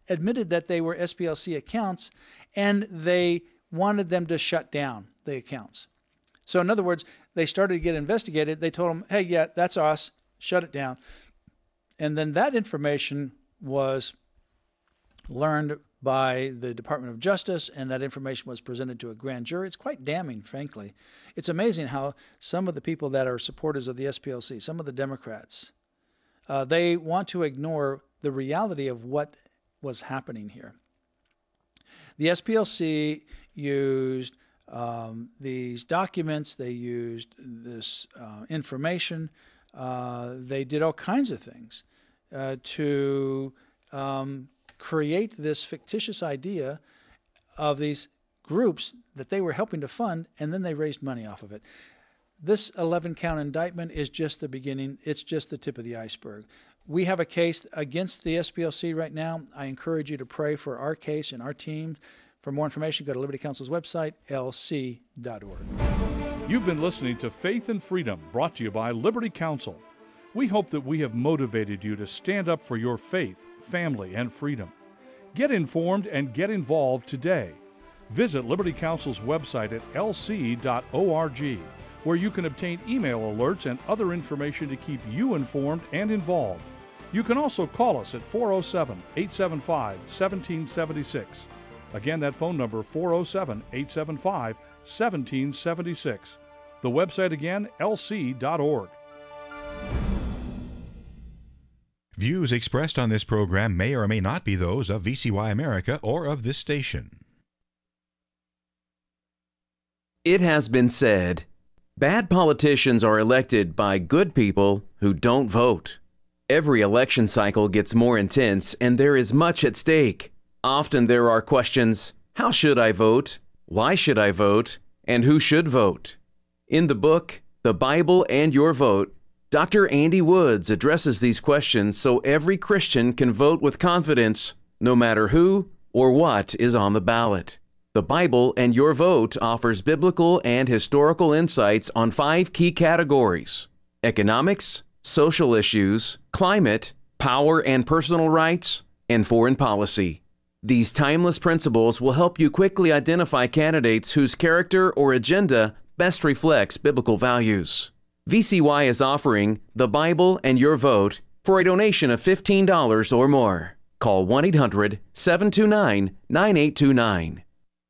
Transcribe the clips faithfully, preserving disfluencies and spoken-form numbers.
admitted that they were S P L C accounts, and they wanted them to shut down the accounts. So in other words, they started to get investigated. They told them, hey, yeah, that's us. Shut it down. And then that information was learned by the Department of Justice, and that information was presented to a grand jury. It's quite damning, frankly. It's amazing how some of the people that are supporters of the S P L C, some of the Democrats, uh, they want to ignore the reality of what was happening here. The S P L C used um, these documents, they used this uh, information, uh, they did all kinds of things uh, to um, create this fictitious idea of these groups that they were helping to fund, and then they raised money off of it. This eleven count indictment is just the beginning. It's just the tip of the iceberg. We have a case against the S P L C right now. I encourage you to pray for our case and our team. For more information, go to Liberty Counsel's website, L C dot org. You've been listening to Faith and Freedom, brought to you by Liberty Counsel. We hope that we have motivated you to stand up for your faith, family, and freedom. Get informed and get involved today. Visit Liberty Counsel's website at L C dot org, where you can obtain email alerts and other information to keep you informed and involved. You can also call us at four oh seven, eight seven five, one seven seven six. Again, that phone number, four oh seven, eight seven five, one seven seven six. The website again, L C dot org. Views expressed on this program may or may not be those of V C Y America or of this station. It has been said, bad politicians are elected by good people who don't vote. Every election cycle gets more intense, and there is much at stake. Often there are questions, how should I vote? Why should I vote? And who should vote? In the book, The Bible and Your Vote, Doctor Andy Woods addresses these questions so every Christian can vote with confidence, no matter who or what is on the ballot. The Bible and Your Vote offers biblical and historical insights on five key categories: economics, social issues, climate, power and personal rights, and foreign policy. These timeless principles will help you quickly identify candidates whose character or agenda best reflects biblical values. V C Y is offering The Bible and Your Vote for a donation of fifteen dollars or more. Call one eight hundred, seven two nine, nine eight two nine.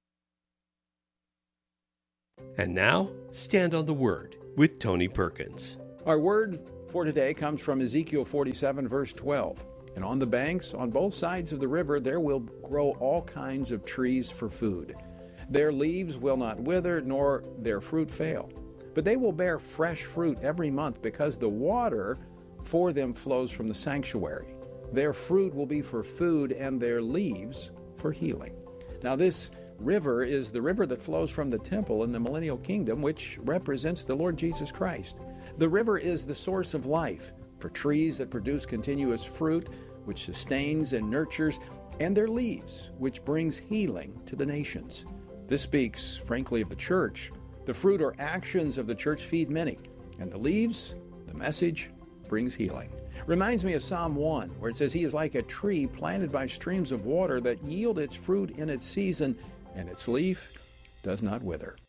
And now, Stand on the Word with Tony Perkins. Our word for today comes from Ezekiel forty-seven, verse twelve. And on the banks, on both sides of the river, there will grow all kinds of trees for food. Their leaves will not wither, nor their fruit fail. But they will bear fresh fruit every month, because the water for them flows from the sanctuary. Their fruit will be for food, and their leaves for healing. Now this river is the river that flows from the temple in the millennial kingdom, which represents the Lord Jesus Christ. The river is the source of life for trees that produce continuous fruit, which sustains and nurtures, and their leaves, which brings healing to the nations. This speaks, frankly, of the church. The fruit or actions of the church feed many, and the leaves, the message, brings healing. Reminds me of Psalm one, where it says, He is like a tree planted by streams of water that yield its fruit in its season, and its leaf does not wither.